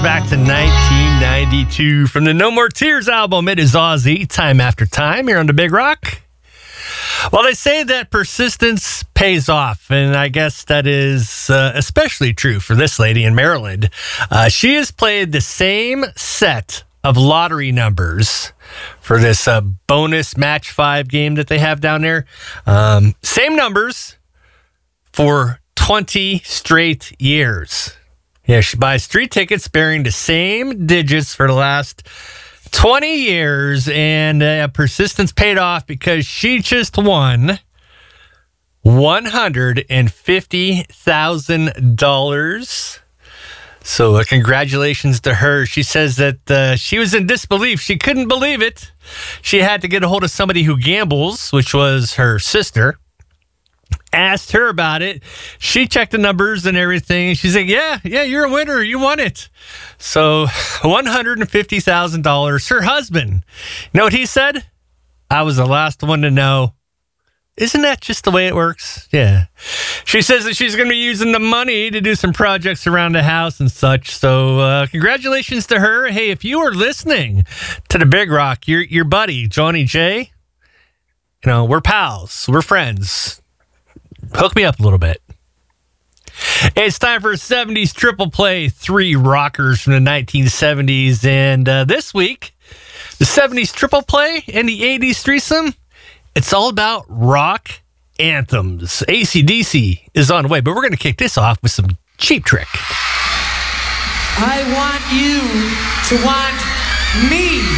Back to 1992 from the No More Tears album. It is Ozzy, Time After Time, here on the Big Rock. Well, they say that persistence pays off, and I guess that is especially true for this lady in Maryland. She has played the same set of lottery numbers for this bonus match 5 game that they have down there. Same numbers for 20 straight years. Yeah, she buys 3 tickets bearing the same digits for the last 20 years, and persistence paid off because she just won $150,000. So congratulations to her. She says that she was in disbelief. She couldn't believe it. She had to get a hold of somebody who gambles, which was her sister. Asked her about it. She checked the numbers and everything. She's like, yeah, you're a winner. You won it. So $150,000. Her husband, you know what he said? I was the last one to know. Isn't that just the way it works? Yeah. She says that she's going to be using the money to do some projects around the house and such. So congratulations to her. Hey, if you are listening to the Big Rock, your buddy, Johnny J, we're pals. We're friends. Hook me up a little bit. It's time for 70s Triple Play, 3 rockers from the 1970s. And this week, the 70s Triple Play and the 80s threesome, it's all about rock anthems. AC/DC is on the way, but we're going to kick this off with some Cheap Trick. I want you to want me.